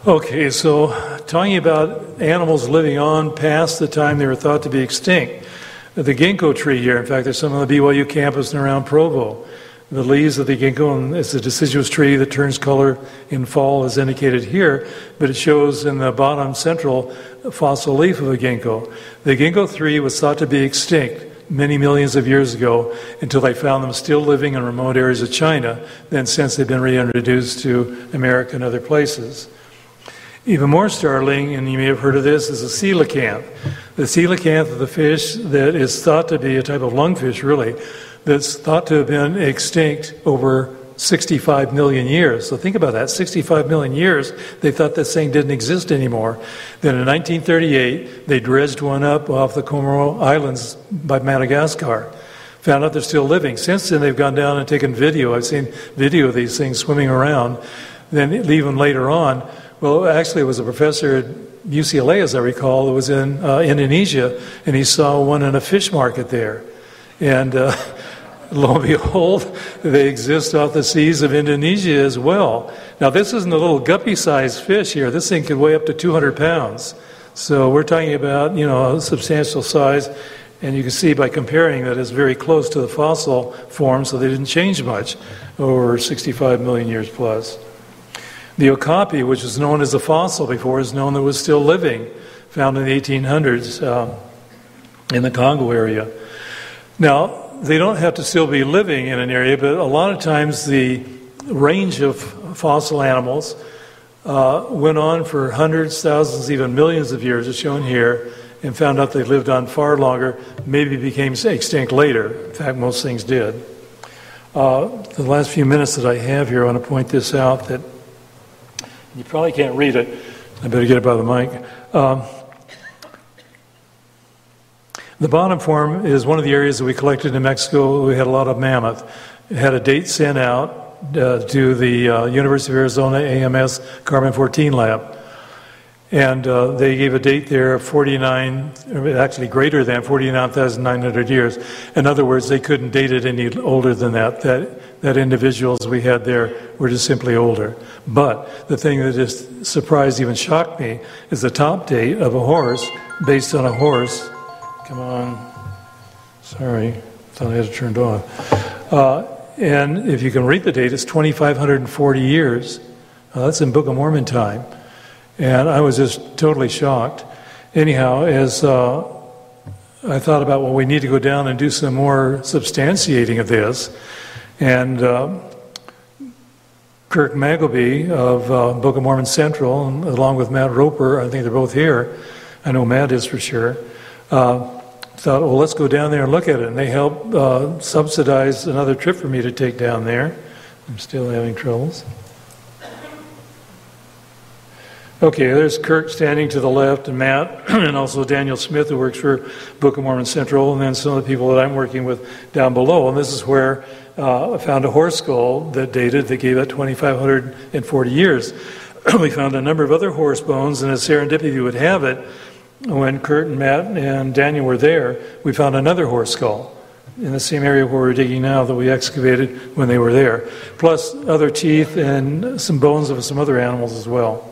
Okay, so talking about animals living on past the time they were thought to be extinct. The ginkgo tree here, in fact, there's some on the BYU campus and around Provo. The leaves of the ginkgo, it's a deciduous tree that turns color in fall as indicated here, but it shows in the bottom central fossil leaf of a ginkgo. The ginkgo tree was thought to be extinct many millions of years ago until they found them still living in remote areas of China. Then since they've been reintroduced to America and other places. Even more startling, and you may have heard of this, is a coelacanth. The coelacanth is the fish that is thought to be a type of lungfish, really, that's thought to have been extinct over 65 million years. So think about that, 65 million years, they thought this thing didn't exist anymore. Then in 1938, they dredged one up off the Comoro Islands by Madagascar. Found out they're still living. Since then, they've gone down and taken video. I've seen video of these things swimming around. Then even later on, well, actually, it was a professor at UCLA, as I recall, that was in Indonesia, and he saw one in a fish market there. And lo and behold, they exist off the seas of Indonesia as well. Now, this isn't a little guppy-sized fish here. This thing could weigh up to 200 pounds. So we're talking about, a substantial size, and you can see by comparing that it's very close to the fossil form, so they didn't change much over 65 million years plus. The okapi, which was known as a fossil before, is known that it was still living, found in the 1800s in the Congo area. Now, they don't have to still be living in an area, but a lot of times the range of fossil animals went on for hundreds, thousands, even millions of years, as shown here, and found out they lived on far longer, maybe became extinct later. In fact, most things did. The last few minutes that I have here, I want to point this out that you probably can't read it. I better get it by the mic. The bottom form is one of the areas that we collected in Mexico. We had a lot of mammoth. It had a date sent out to the University of Arizona AMS Carbon-14 lab. And they gave a date there of 49, actually greater than 49,900 years. In other words, they couldn't date it any older than that. That individuals we had there were just simply older. But the thing that just surprised, even shocked me, is the top date of a horse based on a horse. Come on. Sorry, thought I had it turned off. And if you can read the date, it's 2,540 years. That's in Book of Mormon time. And I was just totally shocked. Anyhow, as I thought about, well, we need to go down and do some more substantiating of this. And Kirk Magleby of Book of Mormon Central, along with Matt Roper, I think they're both here. I know Matt is for sure. Thought, well, let's go down there and look at it. And they helped subsidize another trip for me to take down there. I'm still having troubles. Okay, there's Kirk standing to the left, and Matt, and also Daniel Smith, who works for Book of Mormon Central, and then some of the people that I'm working with down below. And this is where I found a horse skull that gave it 2,540 years. We found a number of other horse bones, and as serendipity would have it, when Kurt and Matt and Daniel were there, we found another horse skull in the same area where we're digging now that we excavated when they were there, plus other teeth and some bones of some other animals as well.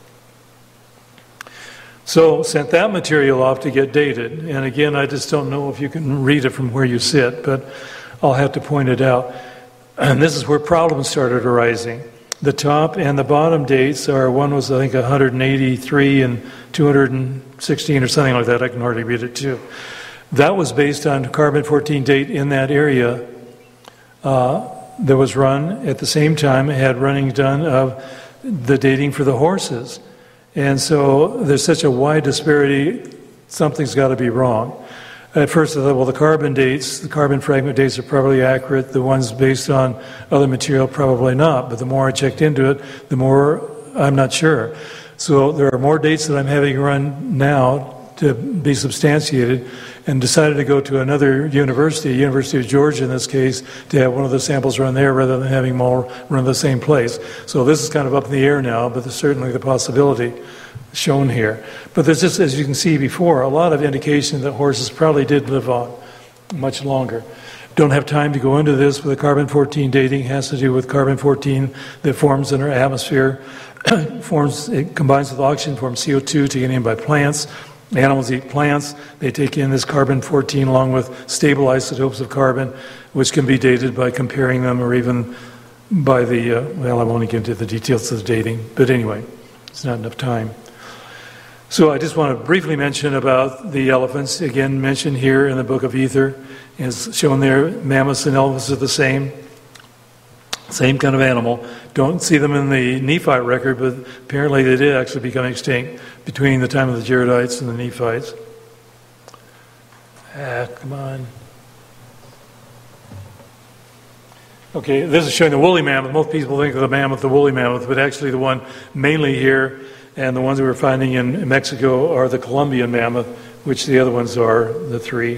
So sent that material off to get dated. And again, I just don't know if you can read it from where you sit, but I'll have to point it out. And this is where problems started arising. The top and the bottom dates are, one was I think 183 and 216 or something like that. I can hardly read it too. That was based on carbon-14 date in that area that was run at the same time. It had running done of the dating for the horses. And so there's such a wide disparity, something's got to be wrong. At first I thought, well, the carbon fragment dates are probably accurate. The ones based on other material, probably not. But the more I checked into it, the more I'm not sure. So there are more dates that I'm having run now to be substantiated, and decided to go to another university, University of Georgia in this case, to have one of the samples run there rather than having them all run the same place. So this is kind of up in the air now, but there's certainly the possibility shown here. But there's just, as you can see before, a lot of indication that horses probably did live on much longer. Don't have time to go into this, but the carbon-14 dating has to do with carbon-14 that forms in our atmosphere it combines with oxygen, forms CO2 taken in by plants. Animals eat plants. They take in this carbon-14 along with stable isotopes of carbon, which can be dated by comparing them or even by the, well, I won't get into the details of the dating, but anyway, it's not enough time. So I just want to briefly mention about the elephants, again mentioned here in the Book of Ether, as shown there. Mammoths and elephants are the same kind of animal. Don't see them in the Nephite record, but apparently they did actually become extinct between the time of the Jaredites and the Nephites. Come on. Okay, this is showing the woolly mammoth. Most people think of the mammoth, the woolly mammoth, but actually the one mainly here and the ones we were finding in Mexico are the Colombian mammoth, which the other ones are the three.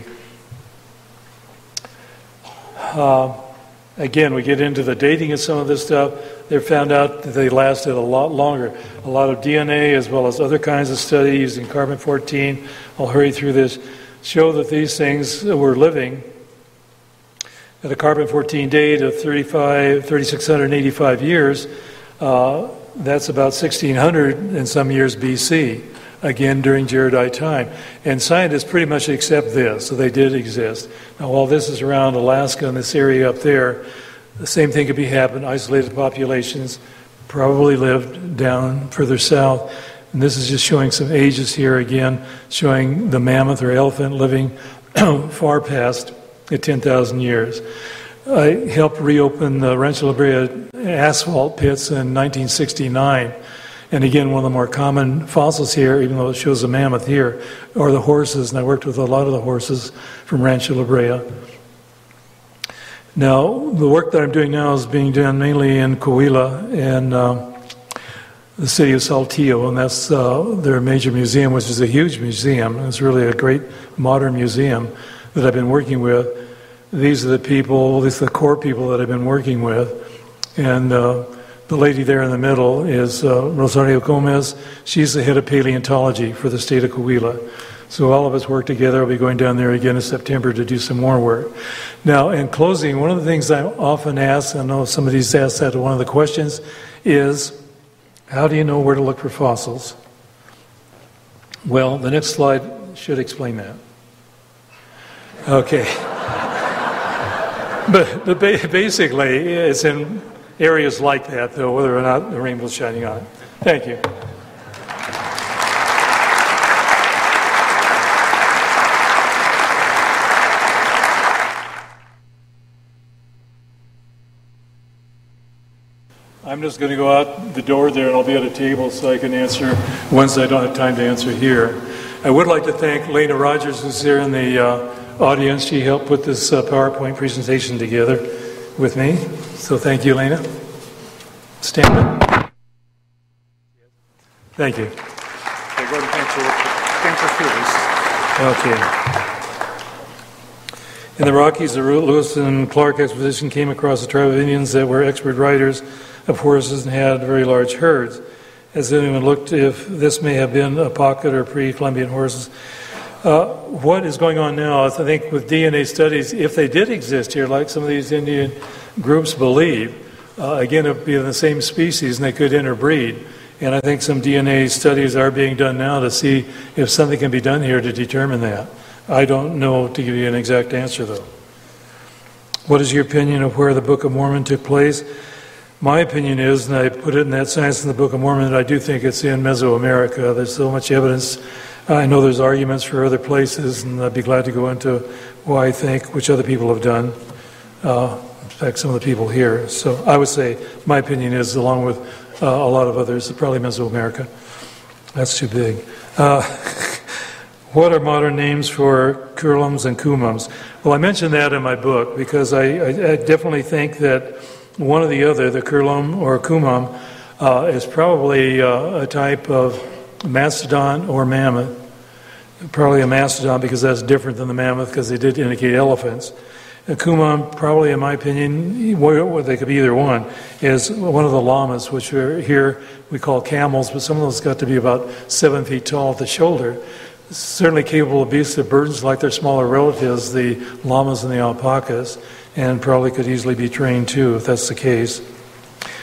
Again, we get into the dating of some of this stuff. They found out that they lasted a lot longer. A lot of DNA as well as other kinds of studies using carbon-14, I'll hurry through this, show that these things were living at a carbon-14 date of 3,685 years. That's about 1,600 in some years BC, again during Jaredite time. And scientists pretty much accept this, so they did exist. Now, while this is around Alaska and this area up there, the same thing could be happening. Isolated populations probably lived down further south. And this is just showing some ages here again, showing the mammoth or elephant living far past 10,000 years. I helped reopen the Rancho La Brea asphalt pits in 1969. And again, one of the more common fossils here, even though it shows a mammoth here, are the horses. And I worked with a lot of the horses from Rancho La Brea. Now, the work that I'm doing now is being done mainly in Coahuila and the city of Saltillo, and that's their major museum, which is a huge museum. It's really a great modern museum that I've been working with. These are the people, these are the core people that I've been working with. And the lady there in the middle is Rosario Gomez. She's the head of paleontology for the state of Coahuila. So all of us work together. I'll be going down there again in September to do some more work. Now, in closing, one of the things I often ask, I know somebody's asked that one of the questions, is how do you know where to look for fossils? Well, the next slide should explain that. Okay. But basically, it's in areas like that, though, whether or not the rainbow's shining on it. Thank you. I'm just going to go out the door there, and I'll be at a table so I can answer ones I don't have time to answer here. I would like to thank Lena Rogers, who's here in the audience. She helped put this PowerPoint presentation together with me. So thank you, Lena. Stand up. Thank you. Okay. In the Rockies, the Lewis and Clark expedition came across a tribe of Indians that were expert riders of horses and had very large herds. Has anyone looked if this may have been a pocket or pre-Columbian horses? What is going on now is, I think, with DNA studies, if they did exist here, like some of these Indian groups believe, again, it would be in the same species and they could interbreed. And I think some DNA studies are being done now to see if something can be done here to determine that. I don't know to give you an exact answer, though. What is your opinion of where the Book of Mormon took place? My opinion is, and I put it in that Science in the Book of Mormon, that I do think it's in Mesoamerica. There's so much evidence. I know there's arguments for other places, and I'd be glad to go into why I think, which other people have done. In fact, some of the people here. So I would say my opinion is, along with a lot of others, probably Mesoamerica. That's too big. What are modern names for Kurlums and Kumams? Well, I mentioned that in my book because I definitely think that one or the other, the Kurlum or Kumam, is probably a type of mastodon or mammoth. Probably a mastodon because that's different than the mammoth because they did indicate elephants. A Kumam, probably in my opinion, they could be either one, is one of the llamas, which are here we call camels, but some of those got to be about 7 feet tall at the shoulder. Certainly capable of beasts of burdens like their smaller relatives, the llamas and the alpacas, and probably could easily be trained too if that's the case.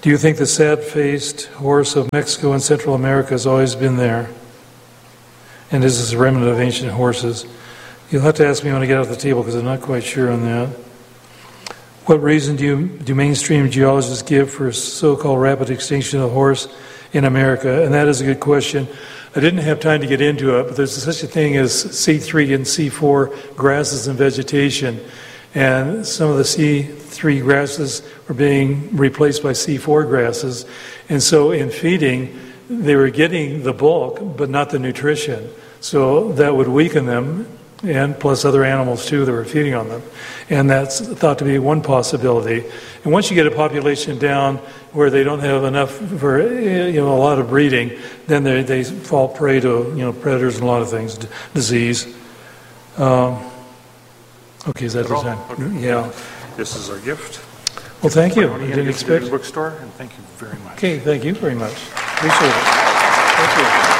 Do you think the sad-faced horse of Mexico and Central America has always been there? And is this a remnant of ancient horses? You'll have to ask me when I get off the table because I'm not quite sure on that. What reason do mainstream geologists give for so-called rapid extinction of the horse in America? And that is a good question. I didn't have time to get into it, but there's such a thing as C3 and C4 grasses and vegetation. And some of the C3 grasses were being replaced by C4 grasses. And so in feeding, they were getting the bulk, but not the nutrition. So that would weaken them, and plus other animals too that were feeding on them. And that's thought to be one possibility. And once you get a population down where they don't have enough for a lot of breeding, then they fall prey to predators and a lot of things, disease. Okay, is that the time? Okay. Yeah. This is our gift. Well, thank you. You didn't expect. Bookstore, and thank you very much. Okay, thank you very much. Appreciate it. Thank you.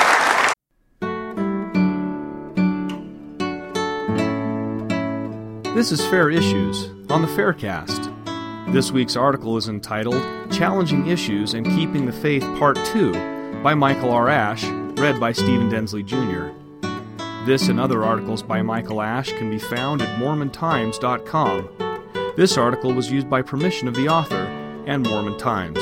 This is Fair Issues on the Faircast. This week's article is entitled Challenging Issues and Keeping the Faith Part 2 by Michael R. Ash, read by Stephen Densley Jr. This and other articles by Michael Ash can be found at MormonTimes.com. This article was used by permission of the author and Mormon Times.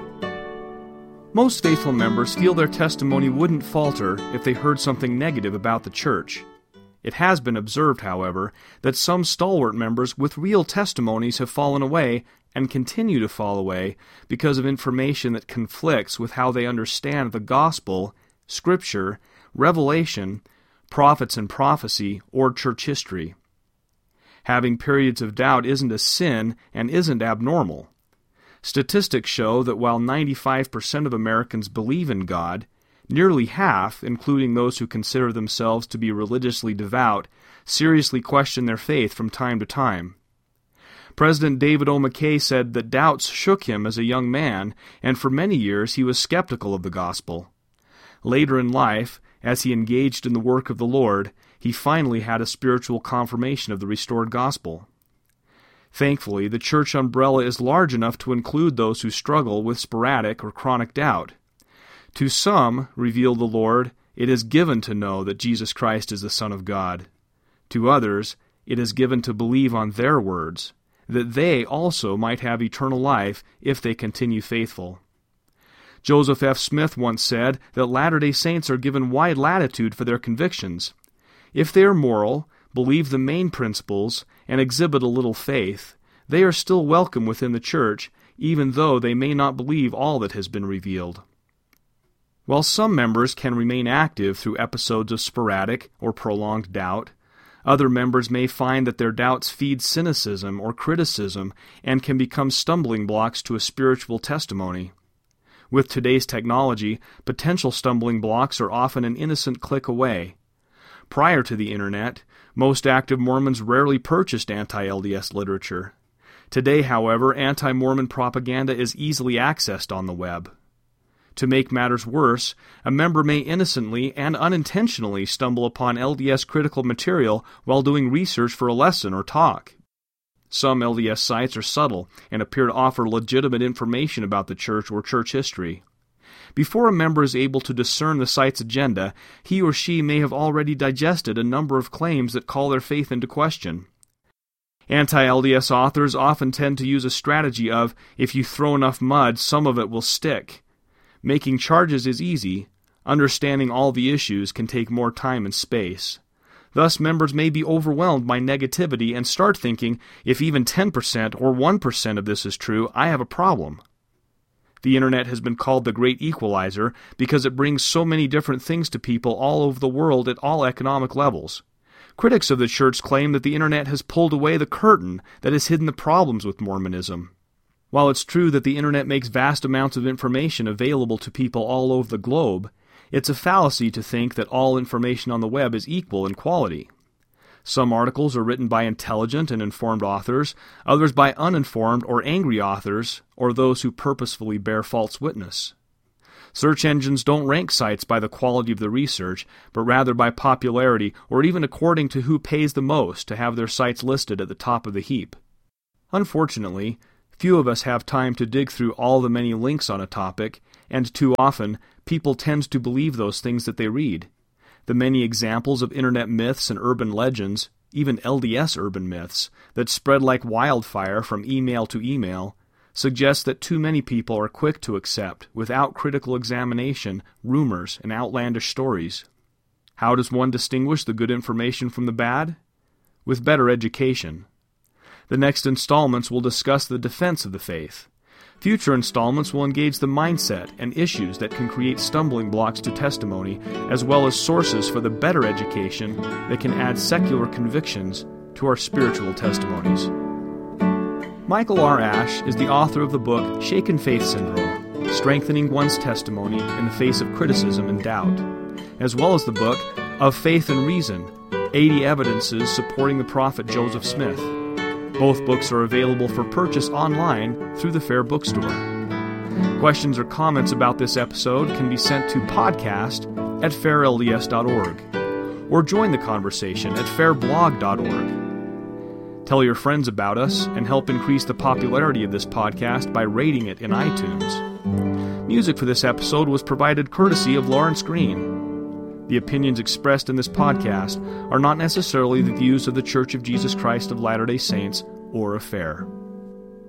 Most faithful members feel their testimony wouldn't falter if they heard something negative about the church. It has been observed, however, that some stalwart members with real testimonies have fallen away and continue to fall away because of information that conflicts with how they understand the gospel, scripture, revelation, prophets and prophecy, or church history. Having periods of doubt isn't a sin and isn't abnormal. Statistics show that while 95% of Americans believe in God, nearly half, including those who consider themselves to be religiously devout, seriously question their faith from time to time. President David O. McKay said that doubts shook him as a young man, and for many years he was skeptical of the gospel. Later in life, as he engaged in the work of the Lord, he finally had a spiritual confirmation of the restored gospel. Thankfully, the church umbrella is large enough to include those who struggle with sporadic or chronic doubt. To some, revealed the Lord, it is given to know that Jesus Christ is the Son of God. To others, it is given to believe on their words, that they also might have eternal life if they continue faithful. Joseph F. Smith once said that Latter-day Saints are given wide latitude for their convictions. If they are moral, believe the main principles, and exhibit a little faith, they are still welcome within the church, even though they may not believe all that has been revealed. While some members can remain active through episodes of sporadic or prolonged doubt, other members may find that their doubts feed cynicism or criticism and can become stumbling blocks to a spiritual testimony. With today's technology, potential stumbling blocks are often an innocent click away. Prior to the Internet, most active Mormons rarely purchased anti-LDS literature. Today, however, anti-Mormon propaganda is easily accessed on the web. To make matters worse, a member may innocently and unintentionally stumble upon LDS critical material while doing research for a lesson or talk. Some LDS sites are subtle and appear to offer legitimate information about the church or church history. Before a member is able to discern the site's agenda, he or she may have already digested a number of claims that call their faith into question. Anti-LDS authors often tend to use a strategy of, if you throw enough mud, some of it will stick. Making charges is easy. Understanding all the issues can take more time and space. Thus, members may be overwhelmed by negativity and start thinking, if even 10% or 1% of this is true, I have a problem. The Internet has been called the great equalizer because it brings so many different things to people all over the world at all economic levels. Critics of the church claim that the Internet has pulled away the curtain that has hidden the problems with Mormonism. While it's true that the Internet makes vast amounts of information available to people all over the globe, it's a fallacy to think that all information on the web is equal in quality. Some articles are written by intelligent and informed authors, others by uninformed or angry authors, or those who purposefully bear false witness. Search engines don't rank sites by the quality of the research, but rather by popularity or even according to who pays the most to have their sites listed at the top of the heap. Unfortunately, Few of us have time to dig through all the many links on a topic, and too often, people tend to believe those things that they read. The many examples of internet myths and urban legends, even LDS urban myths, that spread like wildfire from email to email, suggest that too many people are quick to accept, without critical examination, rumors and outlandish stories. How does one distinguish the good information from the bad? With better education. The next installments will discuss the defense of the faith. Future installments will engage the mindset and issues that can create stumbling blocks to testimony, as well as sources for the better education that can add secular convictions to our spiritual testimonies. Michael R. Ash is the author of the book Shaken Faith Syndrome, Strengthening One's Testimony in the Face of Criticism and Doubt, as well as the book Of Faith and Reason, 80 Evidences Supporting the Prophet Joseph Smith. Both books are available for purchase online through the Fair Bookstore. Questions or comments about this episode can be sent to podcast@fairlds.org or join the conversation at fairblog.org. Tell your friends about us and help increase the popularity of this podcast by rating it in iTunes. Music for this episode was provided courtesy of Lawrence Green. The opinions expressed in this podcast are not necessarily the views of the Church of Jesus Christ of Latter-day Saints or of Fair.